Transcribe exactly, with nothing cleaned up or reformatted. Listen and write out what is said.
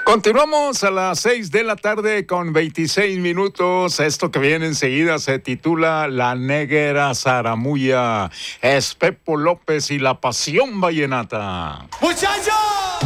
Continuamos a las seis de la tarde con veintiséis minutos. Esto que viene enseguida se titula La Negra Zaramulla. Es Pepo López y la Pasión Vallenata. ¡Muchachos!